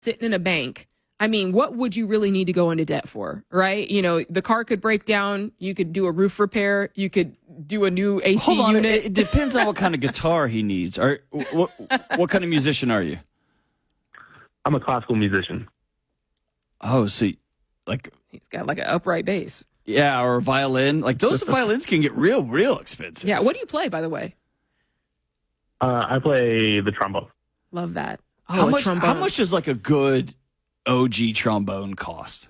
sitting in a bank, I mean, what would you really need to go into debt for, right? You know, the car could break down. You could do a roof repair. You could do a new AC Hold on, unit. it depends on what kind of guitar he needs. What kind of musician are you? I'm a classical musician. Oh, see, like He's got like an upright bass. yeah, or a violin. Like those violins can get real expensive. Yeah. What do you play, by the way? I play the trombone. Love that. Oh, How a much? trombone. How much does like a good OG trombone cost?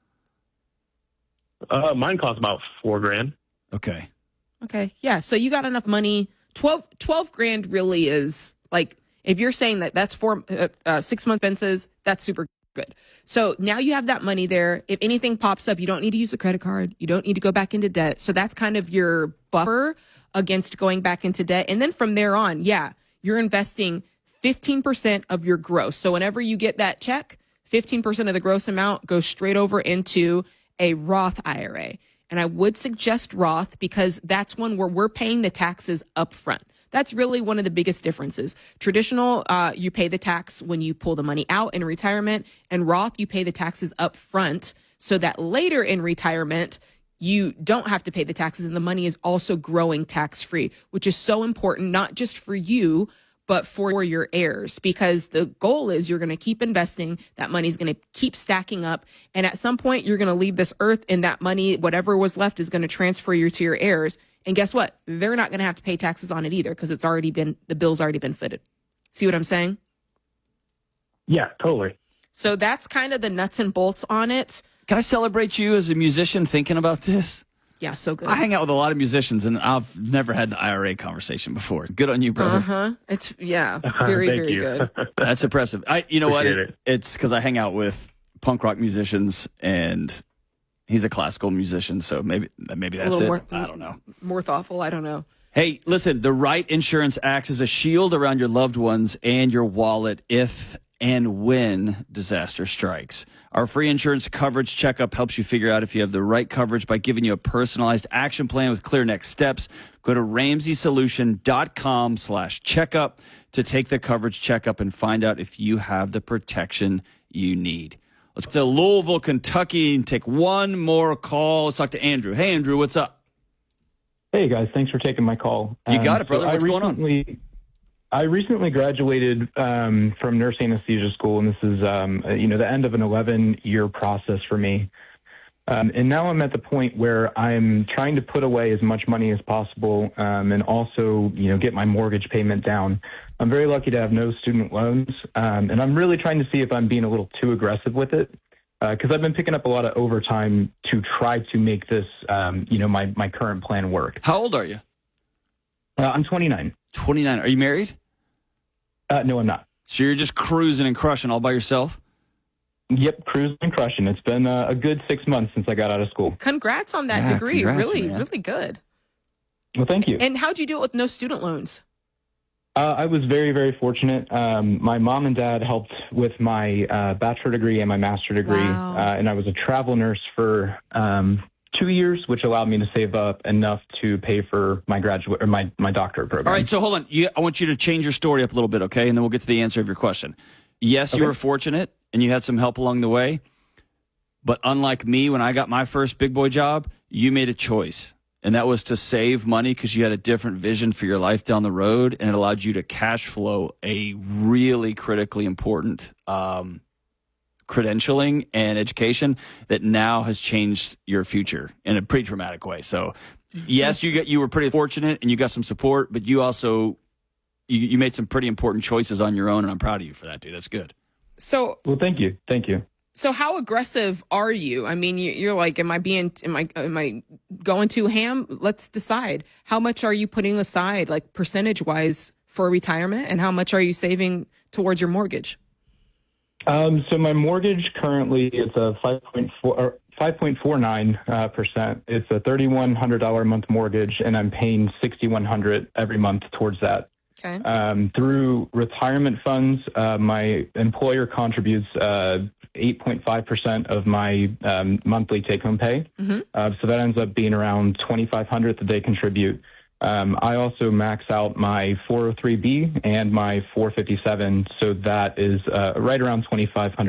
Mine costs about $4,000. Okay. Okay. Yeah. So you got enough money. 12 grand really is like, if you're saying that that's 6 month expenses, that's super good. So now you have that money there. If anything pops up, you don't need to use a credit card. You don't need to go back into debt. So that's kind of your buffer against going back into debt. And then from there on, yeah, you're investing 15% of your gross. So whenever you get that check, 15% of the gross amount goes straight over into a Roth IRA. And I would suggest Roth because that's one where we're paying the taxes up front. That's really one of the biggest differences. Traditional, you pay the tax when you pull the money out in retirement, and Roth, you pay the taxes up front so that later in retirement, you don't have to pay the taxes and the money is also growing tax-free, which is so important, not just for you, but for your heirs, because the goal is you're going to keep investing. That money's going to keep stacking up. And at some point, you're going to leave this earth and that money, whatever was left, is going to transfer you to your heirs. And guess what? They're not going to have to pay taxes on it either because the bill's already been footed. See what I'm saying? Yeah, totally. So that's kind of the nuts and bolts on it. Can I celebrate you as a musician thinking about this? Yeah, so good. I hang out with a lot of musicians, and I've never had the IRA conversation before. Good on you, brother. It's very, Thank very you. good. That's impressive. You know what? Appreciate it. It's because I hang out with punk rock musicians, and he's a classical musician, so maybe that's it. I don't know. More thoughtful. I don't know. Hey, listen, the right insurance acts as a shield around your loved ones and your wallet if and when disaster strikes. Our free insurance coverage checkup helps you figure out if you have the right coverage by giving you a personalized action plan with clear next steps. Go to RamseySolution.com/checkup to take the coverage checkup and find out if you have the protection you need. Let's go to Louisville, Kentucky, and take one more call. Let's talk to Andrew. Hey, Andrew, what's up? Hey, guys. Thanks for taking my call. You got it, brother. What's going on? I recently graduated from nurse anesthesia school, and this is, the end of an 11-year process for me. And now I'm at the point where I'm trying to put away as much money as possible and also, get my mortgage payment down. I'm very lucky to have no student loans, and I'm really trying to see if I'm being a little too aggressive with it because I've been picking up a lot of overtime to try to make this, my current plan work. How old are you? I'm 29. 29. Are you married? No, I'm not. So you're just cruising and crushing all by yourself? Yep, cruising and crushing. It's been a good 6 months since I got out of school. Congrats on that degree. Congrats, really, man. really good. Well, thank you. And how'd you do it with no student loans? I was very, very fortunate. My mom and dad helped with my bachelor degree and my master degree, Wow. And I was a travel nurse for 2 years, which allowed me to save up enough to pay for my graduate or my doctorate program. All right, so hold on. I want you to change your story up a little bit, okay? And then we'll get to the answer of your question. Yes, you were fortunate and you had some help along the way. But unlike me, when I got my first big boy job, you made a choice. And that was to save money because you had a different vision for your life down the road. And it allowed you to cash flow a really critically important credentialing and education that now has changed your future in a pretty dramatic way. So yes, you were pretty fortunate and you got some support, but you also you made some pretty important choices on your own, and I'm proud of you for that, dude. That's good. So, well, thank you. So how aggressive are you? I mean, you're like, am I going too ham? Let's decide. How much are you putting aside, like percentage wise, for retirement, and how much are you saving towards your mortgage? So my mortgage currently is a 5.49%. It's a $3,100 a month mortgage, and I'm paying $6,100 every month towards that. Okay. Through retirement funds, my employer contributes 8.5% of my monthly take-home pay. So that ends up being around $2,500 that they contribute. I also max out my 403B and my 457, so that is right around $2,500